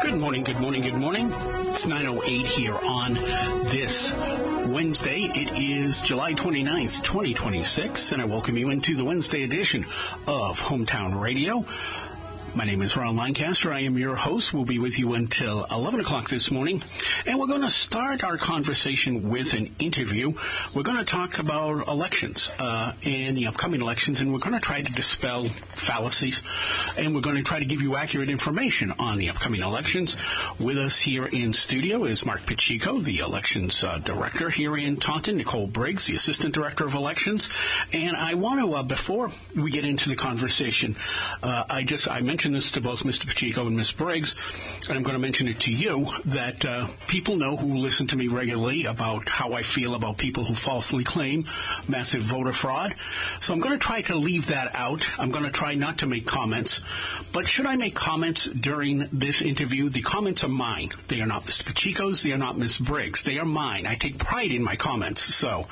Good morning, good morning, good morning. It's 9:08 here on this Wednesday. It is July 29th, 2026, and I welcome you into the Wednesday edition of Hometown Radio. My name is Ron Lancaster. I am your host. We'll be with you until 11 o'clock this morning. And we're going to start our conversation with an interview. We're going to talk about elections and the upcoming elections, and we're going to try to dispel fallacies. And we're going to try to give you accurate information on the upcoming elections. With us here in studio is Mark Pacheco, the elections director here in Taunton, Nicole Briggs, the assistant director of elections. And I want to, before we get into the conversation, I mentioned this to both Mr. Pacheco and Ms. Briggs, and I'm going to mention it to you, that people know who listen to me regularly about how I feel about people who falsely claim massive voter fraud. So I'm going to try to leave that out. I'm going to try not to make comments. But should I make comments during this interview? The comments are mine. They are not Mr. Pacheco's. They are not Ms. Briggs. They are mine. I take pride in my comments. So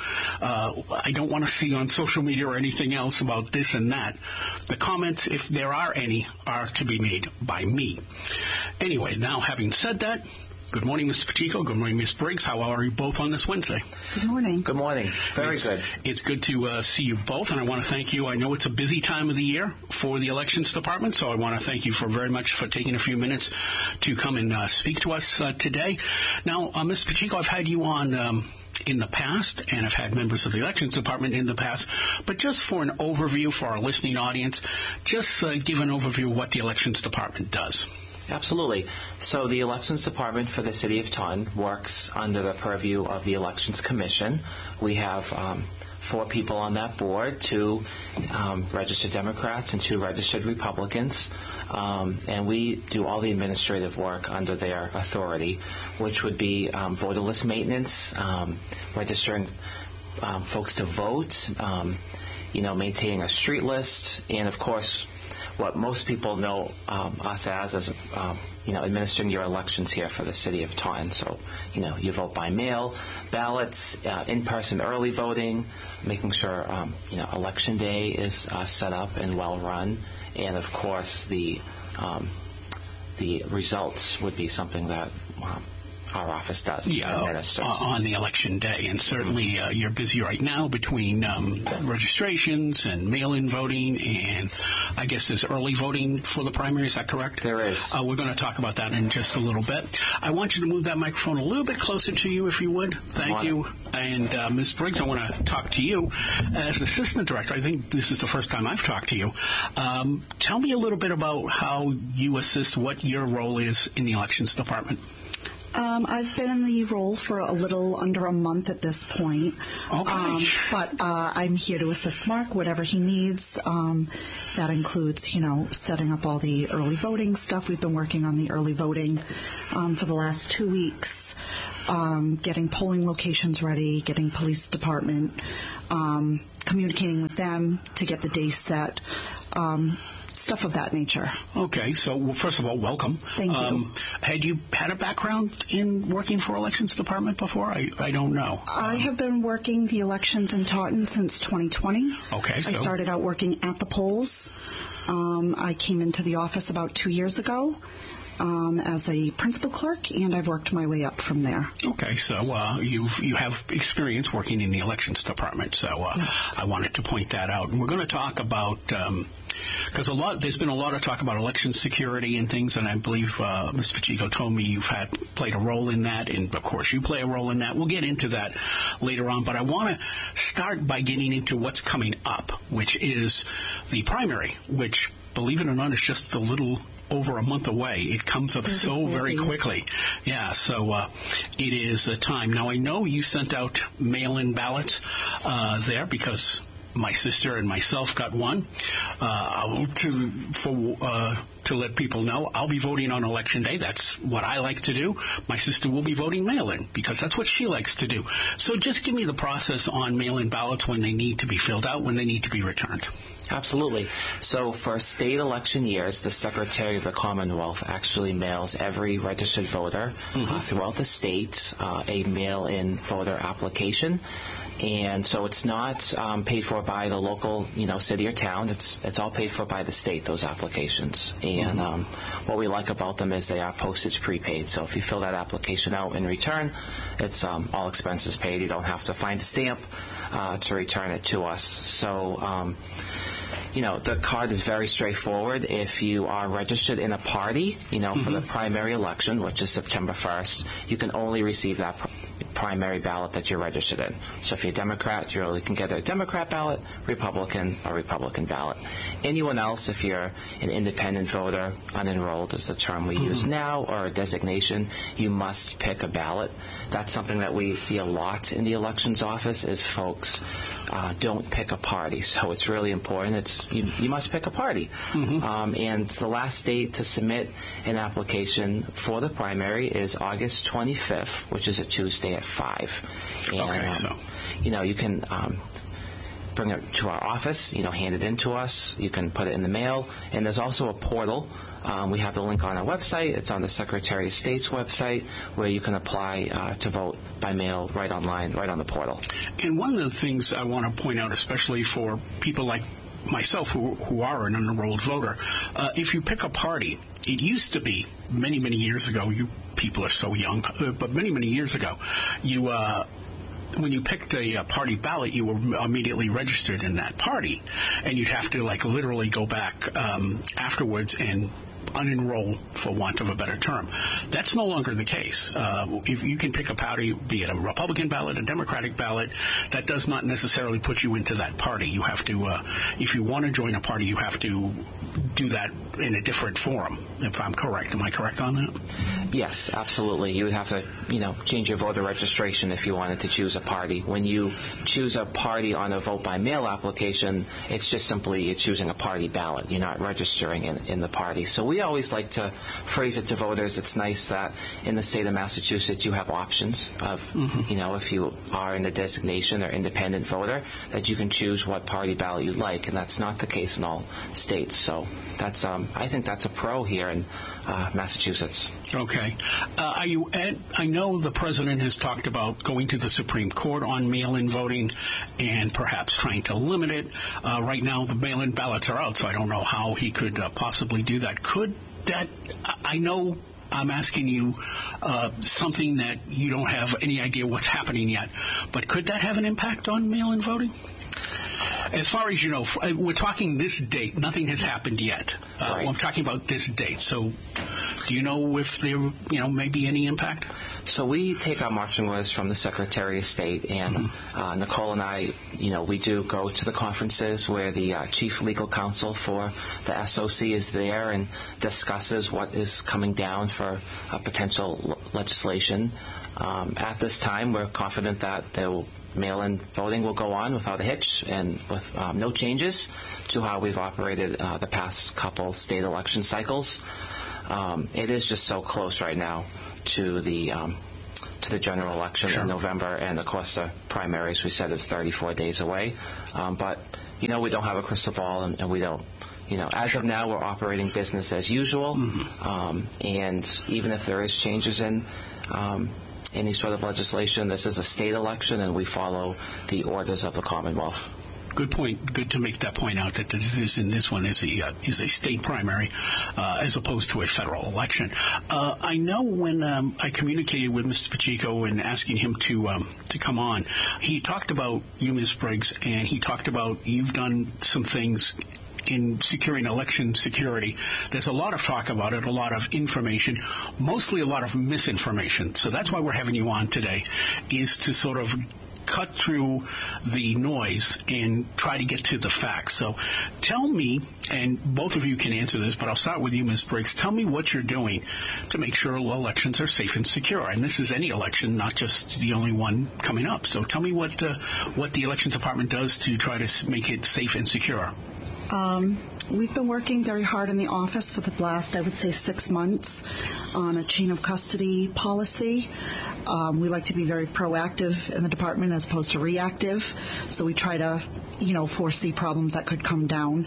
I don't want to see on social media or anything else about this and that. The comments, if there are any, are to be made by me. Anyway, now having said that, good morning, Mr. Pacheco. Good morning, Ms. Briggs. How are you both on this Wednesday? Good morning. Good morning. Very good. It's good to see you both, and I want to thank you. I know it's a busy time of the year for the elections department, so I want to thank you very much for taking a few minutes to come and speak to us today. Now, Mr. Pacheco, I've had you on in the past, and I've had members of the elections department in the past, but just for an overview for our listening audience, just give an overview of what the elections department does. Absolutely. So the Elections Department for the City of Taunton works under the purview of the Elections Commission. We have 4 people on that board, 2 registered Democrats and 2 registered Republicans. And we do all the administrative work under their authority, which would be voter list maintenance, registering folks to vote, maintaining a street list, and, of course, what most people know us as administering your elections here for the City of Taunton. So, you vote by mail, ballots, in-person early voting, making sure, Election Day is set up and well run. And, of course, the results would be something that our office does. Administers. On the election day. And certainly you're busy right now between registrations and mail-in voting, and I guess there's early voting for the primary. Is that correct? There is. We're going to talk about that in just a little bit. I want you to move that microphone a little bit closer to you, if you would. Thank you. And Ms. Briggs, I want to talk to you as assistant director. I think this is the first time I've talked to you. Tell me a little bit about how you assist, what your role is in the elections department. I've been in the role for a little under a month at this point. Okay. But I'm here to assist Mark, whatever he needs. That includes, setting up all the early voting stuff. We've been working on the early voting for the last 2 weeks, getting polling locations ready, getting police department, communicating with them to get the day set. Stuff of that nature. Okay, so first of all, welcome. Thank you. Had you had a background in working for elections department before? I don't know. I have been working the elections in Taunton since 2020. Okay, so I started out working at the polls. I came into the office about 2 years ago as a principal clerk, and I've worked my way up from there. Okay, so you have experience working in the elections department, so yes. I wanted to point that out. And we're going to talk about because there's been a lot of talk about election security and things, and I believe Mr. Pacheco told me you've played a role in that, and of course you play a role in that. We'll get into that later on, but I want to start by getting into what's coming up, which is the primary, which, believe it or not, is just a little over a month away. It comes up so very quickly. Yeah, so it is a time. Now, I know you sent out mail-in ballots there because my sister and myself got one. To let people know, I'll be voting on Election Day. That's what I like to do. My sister will be voting mail-in because that's what she likes to do. So just give me the process on mail-in ballots, when they need to be filled out, when they need to be returned. Absolutely. So for state election years, the Secretary of the Commonwealth actually mails every registered voter throughout the state a mail-in voter application. And so it's not paid for by the local, city or town. It's all paid for by the state, those applications. And what we like about them is they are postage prepaid. So if you fill that application out in return, it's all expenses paid. You don't have to find a stamp to return it to us. So, the card is very straightforward. If you are registered in a party, for the primary election, which is September 1st, you can only receive that primary ballot that you're registered in. So if you're a Democrat, you only can get a Democrat ballot, Republican, a Republican ballot. Anyone else, if you're an independent voter, unenrolled is the term we use now, or a designation, you must pick a ballot. That's something that we see a lot in the elections office is folks don't pick a party. So it's really important. You must pick a party. And the last date to submit an application for the primary is August 25th, which is a Tuesday at 5. And, you can bring it to our office, hand it in to us. You can put it in the mail. And there's also a portal. We have the link on our website. It's on the Secretary of State's website where you can apply to vote by mail right online, right on the portal. And one of the things I want to point out, especially for people like myself who are an unenrolled voter, if you pick a party, it used to be many, many years ago, you people are so young, but many, many years ago, when you picked a party ballot, you were immediately registered in that party, and you'd have to literally go back afterwards and unenroll, for want of a better term. That's no longer the case. If you can pick a party, be it a Republican ballot, a Democratic ballot, that does not necessarily put you into that party. You have to, if you want to join a party, you have to do that in a different forum, if I'm correct. Am I correct on that? Yes, absolutely. You would have to, change your voter registration if you wanted to choose a party. When you choose a party on a vote-by-mail application, it's just simply you're choosing a party ballot. You're not registering in the party. So we always like to phrase it to voters. It's nice that in the state of Massachusetts you have options of, if you are in the designation or independent voter, that you can choose what party ballot you'd like, and that's not the case in all states. So that's, I think that's a pro here in Massachusetts. Okay. I know the president has talked about going to the Supreme Court on mail-in voting and perhaps trying to limit it. Right now, the mail-in ballots are out, so I don't know how he could possibly do that. Could that, I know I'm asking you something that you don't have any idea what's happening yet, but could that have an impact on mail-in voting? As far as you know, we're talking this date. Nothing has happened yet. Right. I'm talking about this date. So do you know if there, may be any impact? So we take our marching orders from the Secretary of State, and Nicole and I, we do go to the conferences where the chief legal counsel for the SOC is there and discusses what is coming down for potential legislation. At this time, we're confident that mail-in voting will go on without a hitch and with no changes to how we've operated the past couple state election cycles. It is just so close right now to the general election in November, and of course the primaries we said is 34 days away. But we don't have a crystal ball, and we don't. As of now, we're operating business as usual, and even if there is changes in any sort of legislation, this is a state election, and we follow the orders of the Commonwealth. Good point. Good to make that point out that this one is a state primary as opposed to a federal election. I know when I communicated with Mr. Pacheco and asking him to come on, he talked about you, Ms. Briggs, and he talked about you've done some things in securing election security. There's a lot of talk about it, a lot of information, mostly a lot of misinformation. So that's why we're having you on today, is to sort of cut through the noise and try to get to the facts. So tell me, and both of you can answer this, but I'll start with you, Ms. Briggs. Tell me what you're doing to make sure elections are safe and secure. And this is any election, not just the only one coming up. So tell me what the Elections Department does to try to make it safe and secure. We've been working very hard in the office for the last, I would say, 6 months on a chain of custody policy. We like to be very proactive in the department as opposed to reactive, so we try to, foresee problems that could come down.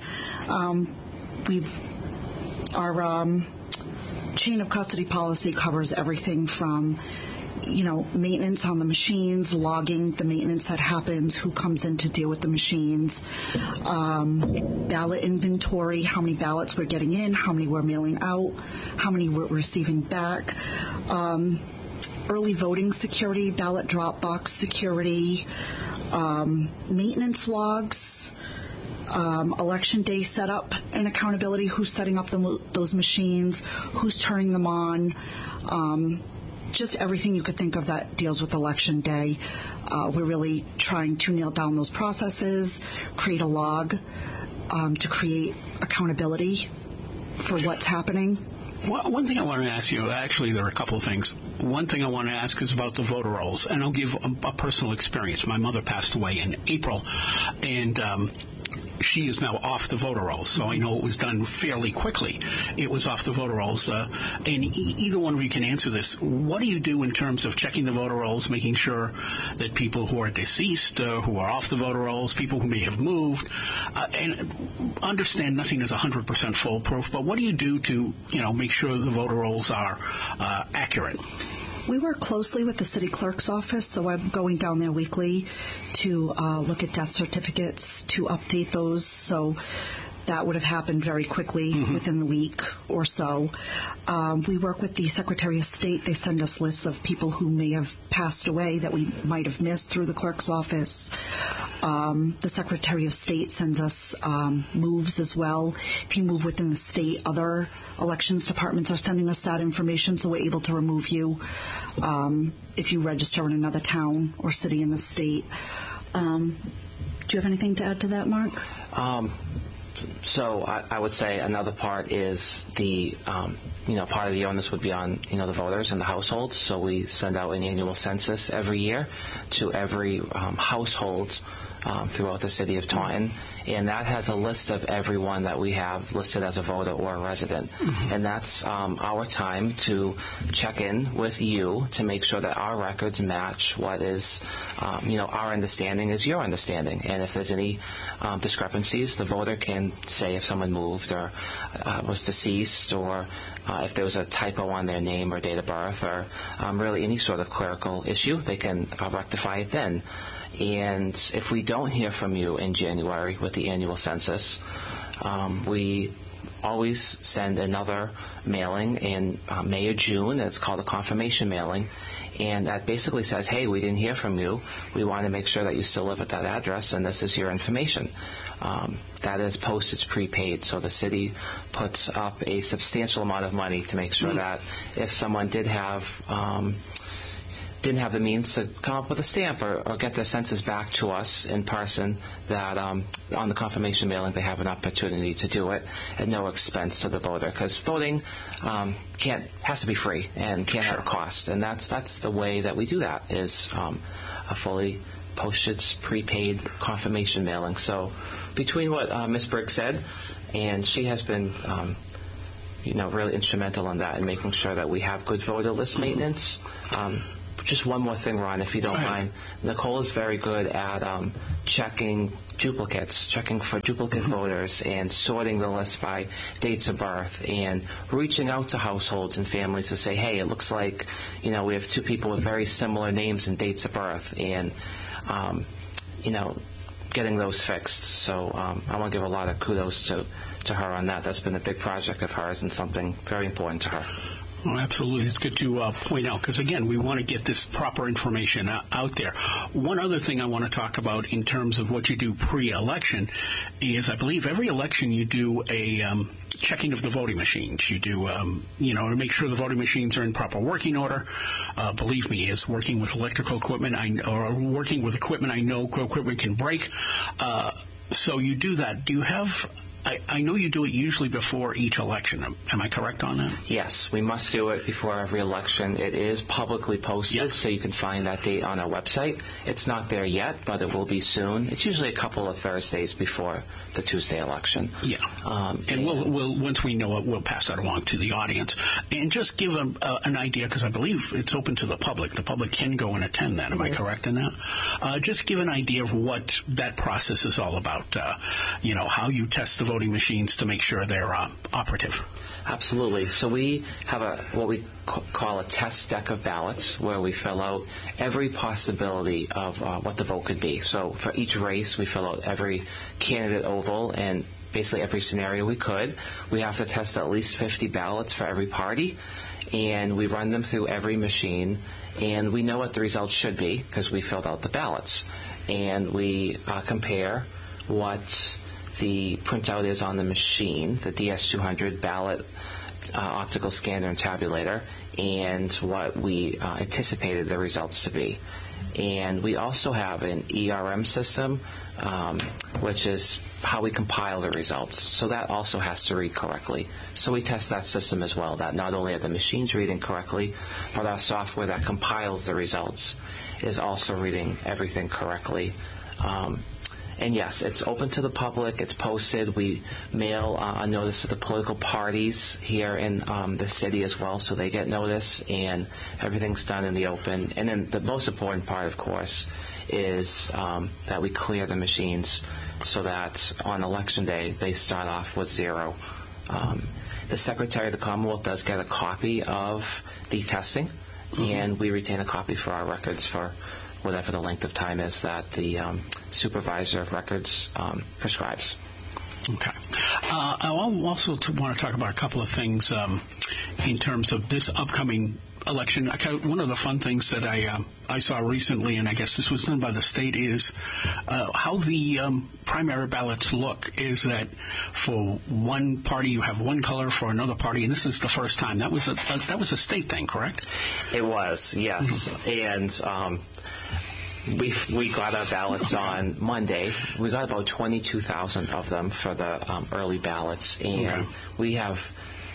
Our chain of custody policy covers everything from maintenance on the machines, logging the maintenance that happens, who comes in to deal with the machines, ballot inventory, how many ballots we're getting in, how many we're mailing out, how many we're receiving back, early voting security, ballot drop box security, maintenance logs, election day setup and accountability, who's setting up those machines, who's turning them on, just everything you could think of that deals with election day. We're really trying to nail down those processes, create a log to create accountability for what's happening. Well, one thing I want to ask you, actually, there are a couple of things. One thing I want to ask is about the voter rolls, and I'll give a personal experience. My mother passed away in April, and she is now off the voter rolls, so I know it was done fairly quickly. It was off the voter rolls, and either one of you can answer this. What do you do in terms of checking the voter rolls, making sure that people who are deceased, who are off the voter rolls, people who may have moved, and understand nothing is 100% foolproof, but what do you do to, make sure the voter rolls are accurate? We work closely with the city clerk's office, so I'm going down there weekly to look at death certificates, to update those, so that would have happened very quickly within the week or so. We work with the Secretary of State. They send us lists of people who may have passed away that we might have missed through the clerk's office. The Secretary of State sends us moves as well. If you move within the state, other elections departments are sending us that information, so we're able to remove you if you register in another town or city in the state. Do you have anything to add to that, Mark? So I would say another part is the, part of the onus would be on, the voters and the households. So we send out an annual census every year to every household throughout the city of Taunton. And that has a list of everyone that we have listed as a voter or a resident. And that's our time to check in with you to make sure that our records match what is, our understanding is your understanding. And if there's any discrepancies, the voter can say if someone moved or was deceased, or if there was a typo on their name or date of birth, or really any sort of clerical issue, they can rectify it then. And if we don't hear from you in January with the annual census, we always send another mailing in May or June. It's called a confirmation mailing. And that basically says, hey, we didn't hear from you. We want to make sure that you still live at that address, and this is your information. That is postage prepaid, so the city puts up a substantial amount of money to make sure that if someone didn't have the means to come up with a stamp or get their census back to us in person, that on the confirmation mailing they have an opportunity to do it at no expense to the voter, because voting has to be free and can't have a cost, and that's the way that we do that, is a fully postage prepaid confirmation mailing. So between what Ms. Briggs said, and she has been really instrumental in that, in making sure that we have good voter list maintenance. Just one more thing, Ron, if you don't mind. Nicole is very good at checking duplicates, checking for duplicate voters, and sorting the list by dates of birth, and reaching out to households and families to say, hey, it looks like, we have two people with very similar names and dates of birth, and, getting those fixed. So I want to give a lot of kudos to her on that. That's been a big project of hers and something very important to her. Well, absolutely. It's good to point out, because, again, we want to get this proper information out there. One other thing I want to talk about in terms of what you do pre-election is, I believe every election you do a checking of the voting machines. You do, to make sure the voting machines are in proper working order. Believe me, as working with electrical equipment, or working with equipment, I know equipment can break. So you do that. Do you have I know you do it usually before each election. Am I correct on that? Yes, we must do it before every election. It is publicly posted, so you can find that date on our website. It's not there yet, but it will be soon. It's usually a couple of Thursdays before the Tuesday election. Yeah. And we'll once we know it, we'll pass that along to the audience. And just give them an idea, because I believe it's open to the public. The public can go and attend that. Am I correct in that? Just give an idea of what that process is all about. How you test the voting machines to make sure they're operative. Absolutely. So we have what we call a test deck of ballots, where we fill out every possibility of what the vote could be. So for each race, we fill out every candidate oval and basically every scenario we could. We have to test at least 50 ballots for every party, and we run them through every machine, and we know what the results should be because we filled out the ballots. And we compare what the printout is on the machine, the DS200 ballot optical scanner and tabulator, and what we anticipated the results to be. And we also have an ERM system, which is how we compile the results. So that also has to read correctly. So we test that system as well, that not only are the machines reading correctly, but our software that compiles the results is also reading everything correctly. And yes, it's open to the public. It's posted. We mail a notice to the political parties here in the city as well, so they get notice, and everything's done in the open. And then the most important part, of course, is that we clear the machines so that on Election Day they start off with 0. The Secretary of the Commonwealth does get a copy of the testing, and we retain a copy for our records for whatever the length of time is that the supervisor of records prescribes. Okay. I also want to talk about a couple of things in terms of this upcoming election. One of the fun things that I saw recently, and I guess this was done by the state, is how the primary ballots look. Is that for one party you have one color, for another party, and this is the first time. That was a state thing, correct? It was, yes. And we got our ballots on Monday. We got about 22,000 of them for the early ballots, and we have.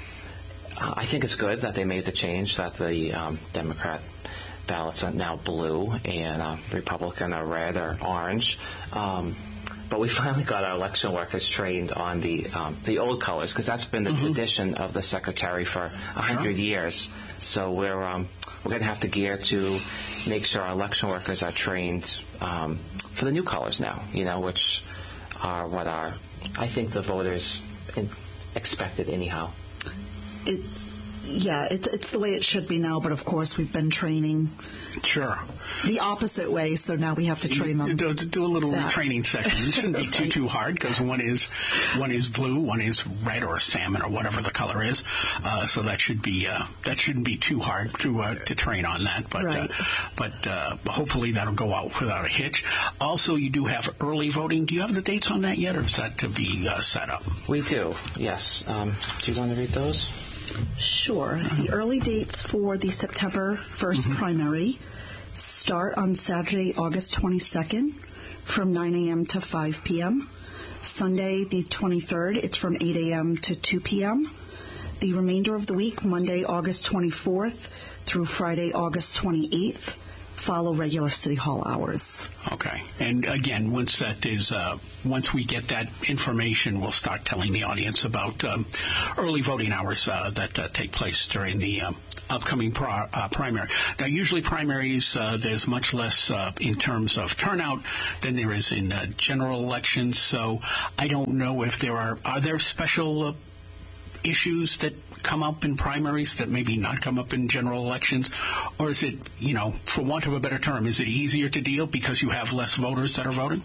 I think it's good that they made the change, that the Democrat ballots are now blue and Republican are red or orange. But we finally got our election workers trained on the old colors, because that's been the tradition of the Secretary for 100 years. So we're going to have to gear to make sure our election workers are trained for the new colors now, which are what I think the voters expected anyhow. It's the way it should be now, but of course we've been training the opposite way, so now we have to train them. Do a little retraining session. It shouldn't be too hard, because one is blue, one is red or salmon or whatever the color is. So that shouldn't be too hard to train on that. But hopefully that'll go out without a hitch. Also, you do have early voting. Do you have the dates on that yet, or is that to be set up? We do. Yes. Do you want to read those? Sure. The early dates for the September 1st primary start on Saturday, August 22nd from 9 a.m. to 5 p.m. Sunday, the 23rd, it's from 8 a.m. to 2 p.m. The remainder of the week, Monday, August 24th through Friday, August 28th, follow regular City Hall hours. Okay. And again, once we get that information, we'll start telling the audience about early voting hours that take place during the upcoming primary. Now, usually primaries, there's much less in terms of turnout than there is in general elections. So I don't know if are there special issues that come up in primaries that maybe not come up in general elections? Or is it, for want of a better term, is it easier to deal because you have less voters that are voting?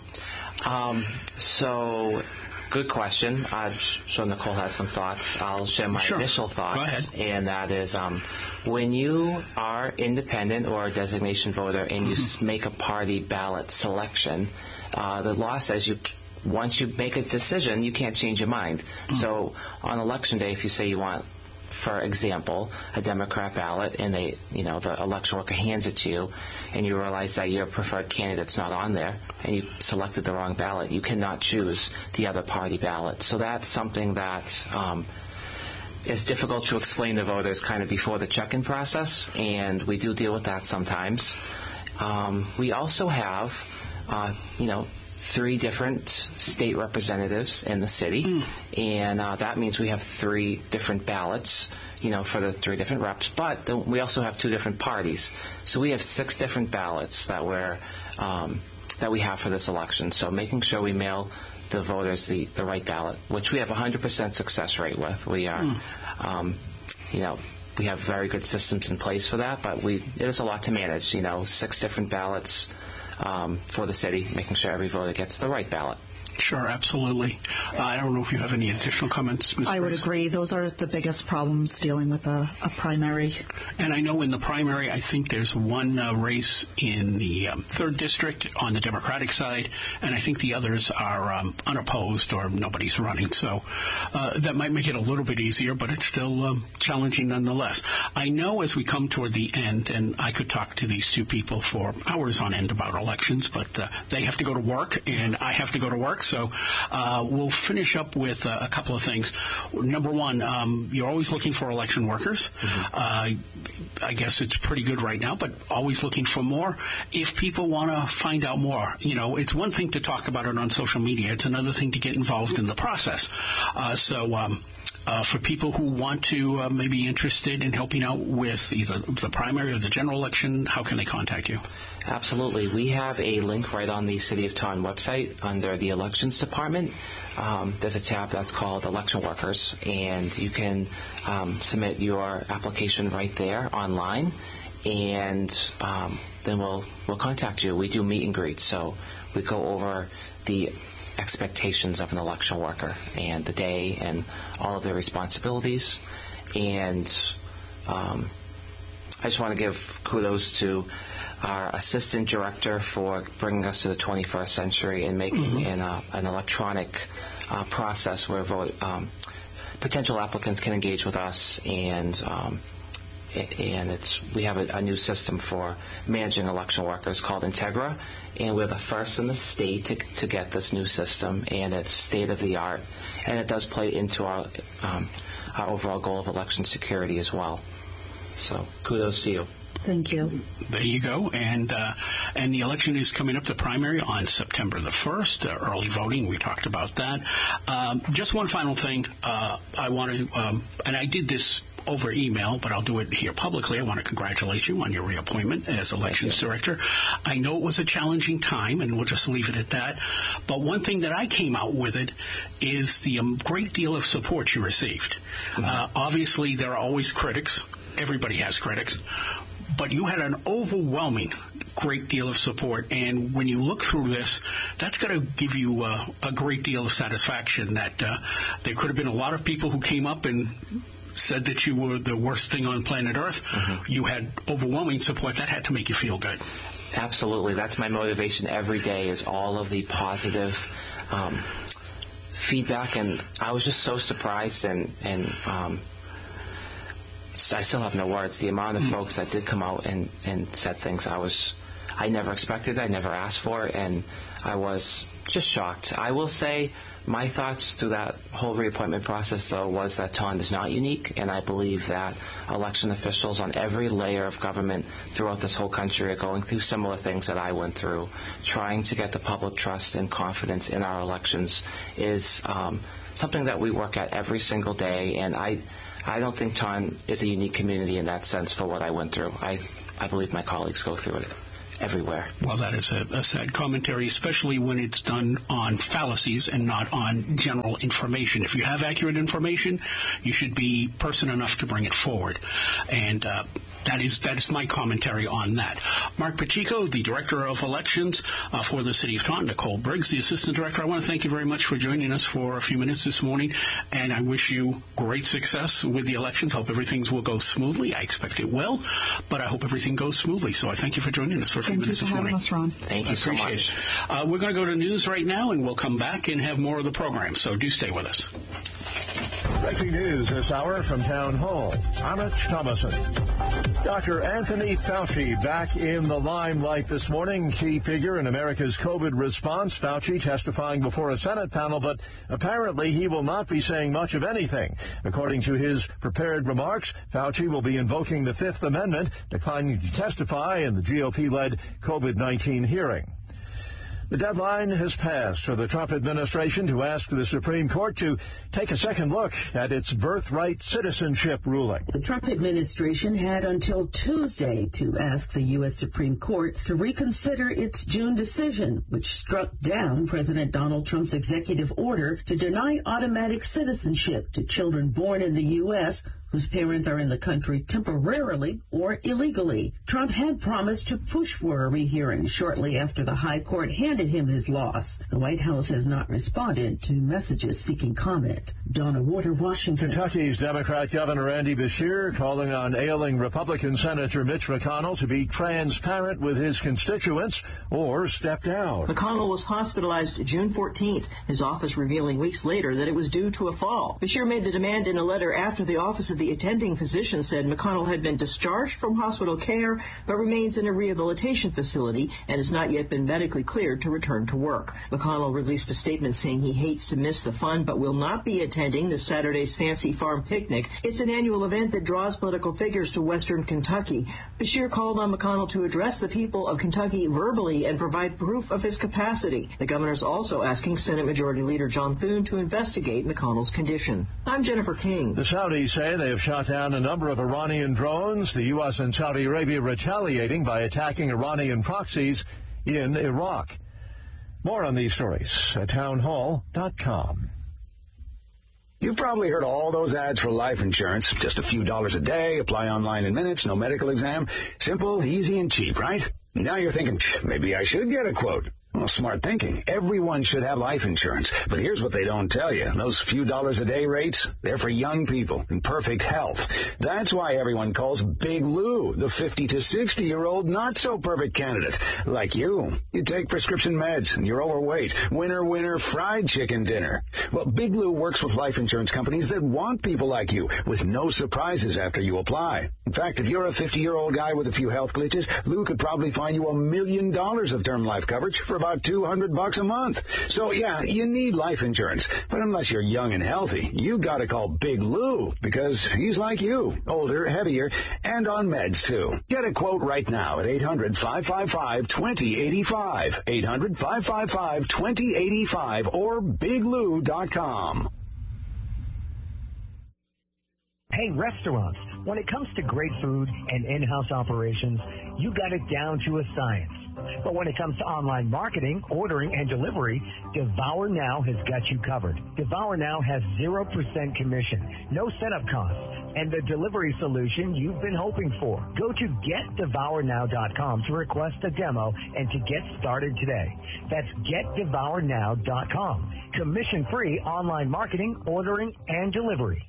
So, good question. I'm sure Nicole has some thoughts. I'll share my initial thoughts. Go ahead. And that is, when you are independent or a designation voter and you make a party ballot selection, the law says once you make a decision, you can't change your mind. So on Election Day, if you say you want for example, a Democrat ballot, and the election worker hands it to you, and you realize that your preferred candidate's not on there, and you selected the wrong ballot, you cannot choose the other party ballot. So that's something that is difficult to explain to voters kind of before the check-in process, and we do deal with that sometimes. We also have, 3 different state representatives in the city, and that means we have 3 different ballots, for the 3 different reps, but we also have 2 different parties. So we have 6 different ballots that we have for this election. So making sure we mail the voters the right ballot, which we have 100% success rate with. We are, we have very good systems in place for that, but it is a lot to manage, 6 different ballots for the city, making sure every voter gets the right ballot. Sure, absolutely. I don't know if you have any additional comments, Ms. I would Briggs. agree. Those are the biggest problems dealing with a primary. And I know in the primary, I think there's one race in the 3rd District on the Democratic side, and I think the others are unopposed or nobody's running. So that might make it a little bit easier, but it's still challenging nonetheless. I know as we come toward the end, and I could talk to these 2 people for hours on end about elections, but they have to go to work, and I have to go to work. So we'll finish up with a couple of things. Number one, you're always looking for election workers. I guess it's pretty good right now, but always looking for more. If people want to find out more, it's one thing to talk about it on social media. It's another thing to get involved in the process. For people who want to maybe interested in helping out with either the primary or the general election, how can they contact you? Absolutely. We have a link right on the City of Taunton website under the Elections Department. There's a tab that's called Election Workers, and you can submit your application right there online, and then we'll contact you. We do meet and greets, so we go over the expectations of an election worker and the day and all of their responsibilities. And I just want to give kudos to our assistant director for bringing us to the 21st century and making an electronic process where potential applicants can engage with us, and we have a new system for managing election workers called Integra, and we're the first in the state to get this new system, and it's state of the art, and it does play into our overall goal of election security as well. So kudos to you. Thank you. There you go. And the election is coming up, the primary, on September the 1st. Early voting, we talked about that. Just one final thing. I want to, and I did this over email, but I'll do it here publicly. I want to congratulate you on your reappointment as elections director. I know it was a challenging time, and we'll just leave it at that. But one thing that I came out with it is the great deal of support you received. Obviously, there are always critics. Everybody has critics. But you had an overwhelming great deal of support, and when you look through this, that's going to give you a great deal of satisfaction that there could have been a lot of people who came up and said that you were the worst thing on planet Earth. You had overwhelming support. That had to make you feel good. Absolutely. That's my motivation every day, is all of the positive feedback, and I was just so surprised and I still have no words. The amount of folks that did come out and said things I never expected, I never asked for, and I was just shocked. I will say my thoughts through that whole reappointment process, though, was that Taunton is not unique, and I believe that election officials on every layer of government throughout this whole country are going through similar things that I went through. Trying to get the public trust and confidence in our elections is something that we work at every single day, and I don't think Taunton is a unique community in that sense for what I went through. I believe my colleagues go through it everywhere. Well, that is a sad commentary, especially when it's done on fallacies and not on general information. If you have accurate information, you should be person enough to bring it forward. And that is my commentary on that. Mark Pacheco, the Director of Elections for the City of Taunton, Nicole Briggs, the Assistant Director. I want to thank you very much for joining us for a few minutes this morning, and I wish you great success with the elections. Hope everything will go smoothly. I expect it will, but I hope everything goes smoothly. So I thank you for joining us for a few minutes this morning. Thank you for having us, Ron. Thank you so much. We're going to go to news right now, and we'll come back and have more of the program, so do stay with us. Breaking news this hour from Town Hall. I'm Rich Thomason. Dr. Anthony Fauci back in the limelight this morning. Key figure in America's COVID response. Fauci testifying before a Senate panel, but apparently he will not be saying much of anything. According to his prepared remarks, Fauci will be invoking the Fifth Amendment, declining to testify in the GOP-led COVID-19 hearing. The deadline has passed for the Trump administration to ask the Supreme Court to take a second look at its birthright citizenship ruling. The Trump administration had until Tuesday to ask the U.S. Supreme Court to reconsider its June decision, which struck down President Donald Trump's executive order to deny automatic citizenship to children born in the U.S. whose parents are in the country temporarily or illegally. Trump had promised to push for a rehearing shortly after the high court handed him his loss. The White House has not responded to messages seeking comment. Donna Warder, Washington. Kentucky's Democrat Governor Andy Beshear calling on ailing Republican Senator Mitch McConnell to be transparent with his constituents or step down. McConnell was hospitalized June 14th, his office revealing weeks later that it was due to a fall. Beshear made the demand in a letter after the Office of the attending physician said McConnell had been discharged from hospital care but remains in a rehabilitation facility and has not yet been medically cleared to return to work. McConnell released a statement saying he hates to miss the fun but will not be attending this Saturday's Fancy Farm Picnic. It's an annual event that draws political figures to western Kentucky. Beshear called on McConnell to address the people of Kentucky verbally and provide proof of his capacity. The governor's also asking Senate Majority Leader John Thune to investigate McConnell's condition. I'm Jennifer King. The Saudis say they have shot down a number of Iranian drones, the U.S. and Saudi Arabia retaliating by attacking Iranian proxies in Iraq. More on these stories at townhall.com. You've probably heard all those ads for life insurance. Just a few dollars a day, apply online in minutes, no medical exam. Simple, easy, and cheap, right? Now you're thinking, maybe I should get a quote. Well, smart thinking. Everyone should have life insurance. But here's what they don't tell you. Those few dollars a day rates, they're for young people in perfect health. That's why everyone calls Big Lou the 50 to 60-year-old not-so-perfect candidate. Like you. You take prescription meds and you're overweight. Winner, fried chicken dinner. Well, Big Lou works with life insurance companies that want people like you with no surprises after you apply. In fact, if you're a 50-year-old guy with a few health glitches, Lou could probably find you $1 million of term life coverage for about $200 a month. So yeah, you need life insurance. But unless you're young and healthy, you gotta call Big Lou because he's like you, older, heavier, and on meds too. Get a quote right now at 800-555-2085. 800-555-2085 or biglou.com. Hey, restaurants, when it comes to great food and in-house operations, you got it down to a science. But when it comes to online marketing, ordering, and delivery, Devour Now has got you covered. Devour Now has 0% commission, no setup costs, and the delivery solution you've been hoping for. Go to GetDevourNow.com to request a demo and to get started today. That's GetDevourNow.com. Commission-free online marketing, ordering, and delivery.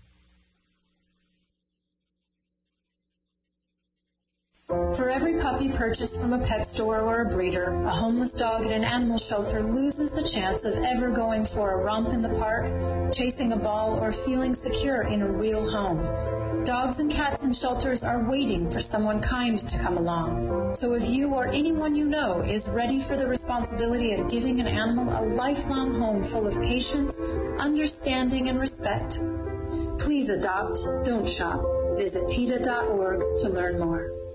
For every puppy purchased from a pet store or a breeder, a homeless dog at an animal shelter loses the chance of ever going for a romp in the park, chasing a ball, or feeling secure in a real home. Dogs and cats in shelters are waiting for someone kind to come along. So if you or anyone you know is ready for the responsibility of giving an animal a lifelong home full of patience, understanding, and respect, please adopt, don't shop. Visit PETA.org to learn more.